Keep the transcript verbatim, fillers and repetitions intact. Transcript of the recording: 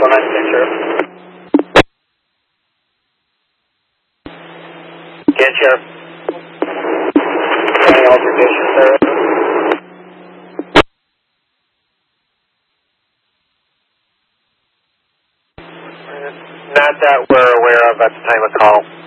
Go ahead, Cancer. Cancer. Any altercation, sir? Not that we're aware of at the time of call.